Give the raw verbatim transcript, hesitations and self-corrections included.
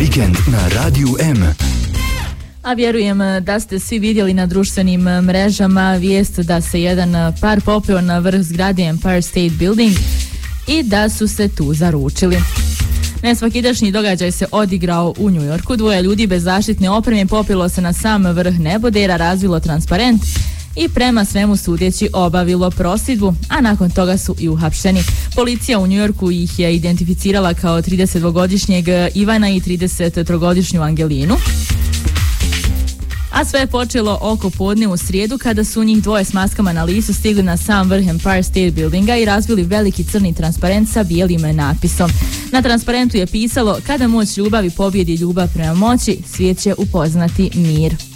vikend na Radiju M. A vjerujem da ste svi vidjeli na društvenim mrežama vijest da se jedan par popeo na vrh zgrade Empire State Building i da su se tu zaručili. Nesvakidašnji događaj se odigrao u New Yorku. Dvoje ljudi bez zaštitne opreme popilo se na sam vrh nebodera, razvilo transparent i prema svemu sudjeći obavilo prosvjedbu, a nakon toga su i uhapšeni. Policija u New Yorku ih je identificirala kao tridesetdvogodišnjeg Ivana i tridesettrogodišnju Angelinu. A sve je počelo oko podne u srijedu kada su njih dvoje s maskama na licu stigli na sam vrh Empire State Buildinga i razvili veliki crni transparent sa bijelim natpisom. Na transparentu je pisalo: kada moć ljubavi pobjedi ljubav prema moći, svijet će upoznati mir.